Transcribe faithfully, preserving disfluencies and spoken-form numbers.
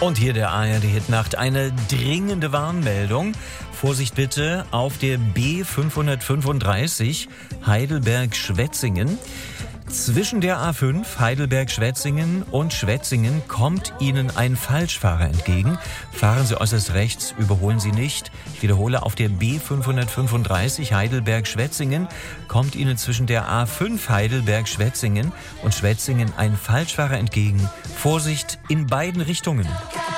Und hier der A R D-Hitnacht. Eine dringende Warnmeldung. Vorsicht bitte auf der B fünfhundertfünfunddreißig Heidelberg-Schwetzingen. Zwischen der A fünf Heidelberg-Schwetzingen und Schwetzingen kommt Ihnen ein Falschfahrer entgegen. Fahren Sie äußerst rechts, überholen Sie nicht. Ich wiederhole, auf der B fünfhundertfünfunddreißig Heidelberg-Schwetzingen kommt Ihnen zwischen der A fünf Heidelberg-Schwetzingen und Schwetzingen ein Falschfahrer entgegen. Vorsicht in beiden Richtungen.